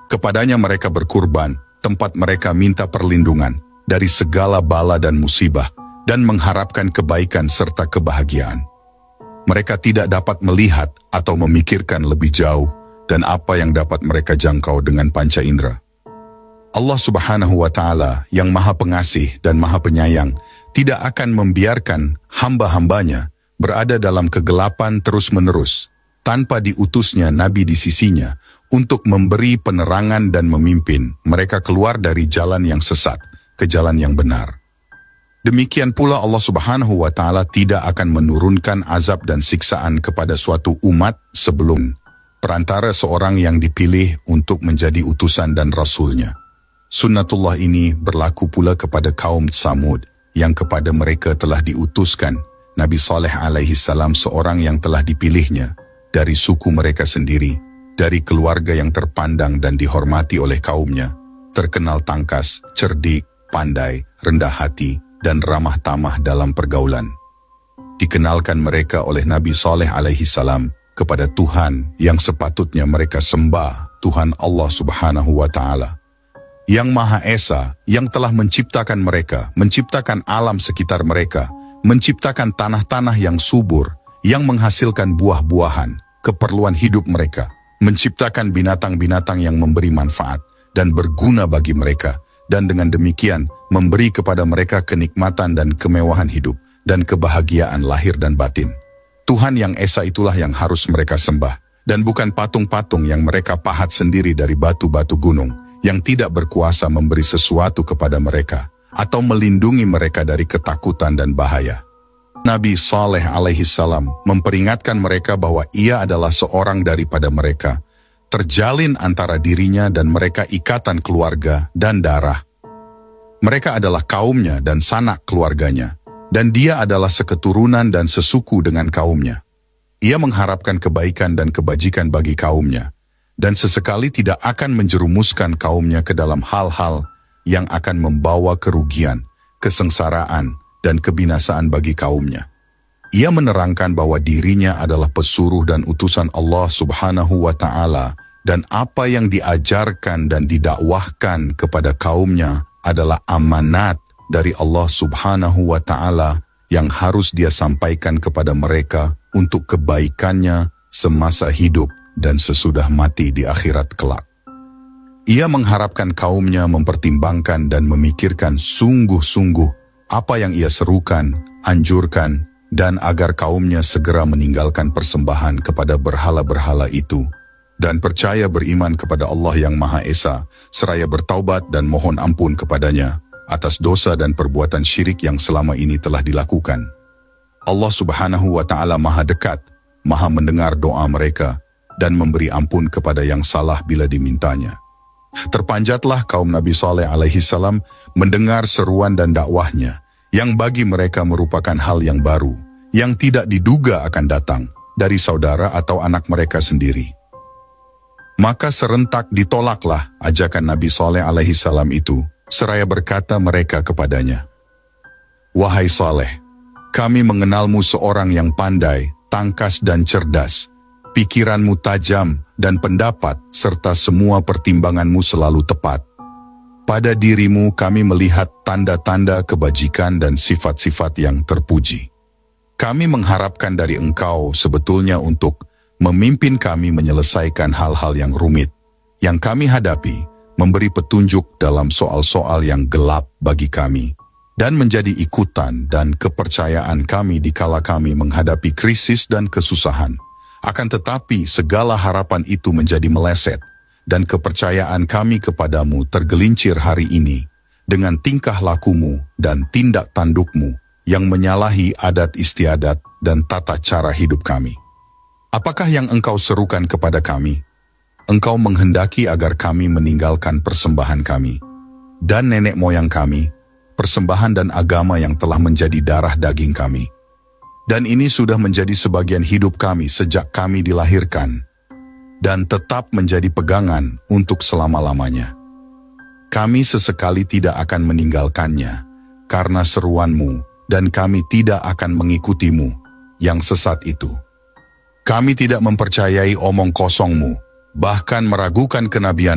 Kepadanya mereka berkurban, tempat mereka minta perlindungan dari segala bala dan musibah, dan mengharapkan kebaikan serta kebahagiaan. Mereka tidak dapat melihat atau memikirkan lebih jauh dan apa yang dapat mereka jangkau dengan panca indera. Allah Subhanahu wa Ta'ala yang Maha Pengasih dan Maha Penyayang tidak akan membiarkan hamba-hambanya berada dalam kegelapan terus-menerus tanpa diutusnya Nabi di sisinya untuk memberi penerangan dan memimpin mereka keluar dari jalan yang sesat ke jalan yang benar. Demikian pula Allah Subhanahu wa Ta'ala tidak akan menurunkan azab dan siksaan kepada suatu umat sebelum perantara seorang yang dipilih untuk menjadi utusan dan rasulnya. Sunnatullah ini berlaku pula kepada kaum Tsamud yang kepada mereka telah diutuskan Nabi Saleh alaihi salam, seorang yang telah dipilihnya dari suku mereka sendiri, dari keluarga yang terpandang dan dihormati oleh kaumnya, terkenal tangkas, cerdik, pandai, rendah hati, dan ramah tamah dalam pergaulan. Dikenalkan mereka oleh Nabi Saleh alaihi salam kepada Tuhan yang sepatutnya mereka sembah, Tuhan Allah Subhanahu wa Ta'ala, yang Maha Esa, yang telah menciptakan mereka, menciptakan alam sekitar mereka, menciptakan tanah-tanah yang subur, yang menghasilkan buah-buahan, keperluan hidup mereka, menciptakan binatang-binatang yang memberi manfaat dan berguna bagi mereka, dan dengan demikian memberi kepada mereka kenikmatan dan kemewahan hidup dan kebahagiaan lahir dan batin. Tuhan yang Esa itulah yang harus mereka sembah, dan bukan patung-patung yang mereka pahat sendiri dari batu-batu gunung, yang tidak berkuasa memberi sesuatu kepada mereka, atau melindungi mereka dari ketakutan dan bahaya. Nabi Saleh alaihi salam memperingatkan mereka bahwa ia adalah seorang daripada mereka, terjalin antara dirinya dan mereka ikatan keluarga dan darah. Mereka adalah kaumnya dan sanak keluarganya, dan dia adalah seketurunan dan sesuku dengan kaumnya. Ia mengharapkan kebaikan dan kebajikan bagi kaumnya, dan sesekali tidak akan menjerumuskan kaumnya ke dalam hal-hal yang akan membawa kerugian, kesengsaraan, dan kebinasaan bagi kaumnya. Ia menerangkan bahwa dirinya adalah pesuruh dan utusan Allah Subhanahu wa Ta'ala, dan apa yang diajarkan dan didakwahkan kepada kaumnya adalah amanat dari Allah Subhanahu wa Ta'ala yang harus dia sampaikan kepada mereka untuk kebaikannya semasa hidup dan sesudah mati di akhirat kelak. Ia mengharapkan kaumnya mempertimbangkan dan memikirkan sungguh-sungguh apa yang ia serukan, anjurkan, dan agar kaumnya segera meninggalkan persembahan kepada berhala-berhala itu, dan percaya beriman kepada Allah yang Maha Esa, seraya bertaubat dan mohon ampun kepadanya atas dosa dan perbuatan syirik yang selama ini telah dilakukan. Allah Subhanahu wa Ta'ala Maha dekat, Maha mendengar doa mereka, dan memberi ampun kepada yang salah bila dimintanya. Terpanjatlah kaum Nabi Saleh alaihi salam mendengar seruan dan dakwahnya, yang bagi mereka merupakan hal yang baru, yang tidak diduga akan datang dari saudara atau anak mereka sendiri. Maka serentak ditolaklah ajakan Nabi Saleh alaihi salam itu, seraya berkata mereka kepadanya, "Wahai Saleh, kami mengenalmu seorang yang pandai, tangkas dan cerdas. Pikiranmu tajam dan pendapat serta semua pertimbanganmu selalu tepat. Pada dirimu kami melihat tanda-tanda kebajikan dan sifat-sifat yang terpuji. Kami mengharapkan dari engkau sebetulnya untuk memimpin kami menyelesaikan hal-hal yang rumit, yang kami hadapi, memberi petunjuk dalam soal-soal yang gelap bagi kami, dan menjadi ikutan dan kepercayaan kami dikala kami menghadapi krisis dan kesusahan. Akan tetapi segala harapan itu menjadi meleset, dan kepercayaan kami kepadamu tergelincir hari ini dengan tingkah lakumu dan tindak tandukmu yang menyalahi adat istiadat dan tata cara hidup kami. Apakah yang engkau serukan kepada kami? Engkau menghendaki agar kami meninggalkan persembahan kami dan nenek moyang kami, persembahan dan agama yang telah menjadi darah daging kami. Dan ini sudah menjadi sebagian hidup kami sejak kami dilahirkan, dan tetap menjadi pegangan untuk selama-lamanya. Kami sesekali tidak akan meninggalkannya, karena seruanmu, dan kami tidak akan mengikutimu, yang sesat itu. Kami tidak mempercayai omong kosongmu, bahkan meragukan kenabian